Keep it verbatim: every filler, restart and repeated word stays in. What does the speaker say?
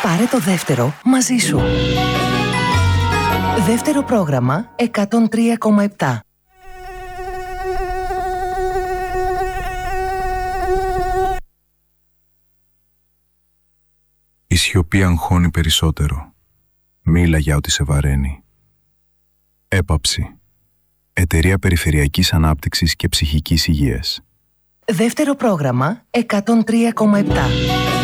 Πάρε το δεύτερο μαζί σου. Δεύτερο πρόγραμμα εκατόν τρία κόμμα επτά. Η σιωπή αγχώνει περισσότερο. Μίλα για ό,τι σε βαραίνει. Έπαψη. Εταιρεία Περιφερειακής Ανάπτυξης και Ψυχικής Υγείας. Δεύτερο πρόγραμμα εκατόν τρία κόμμα επτά.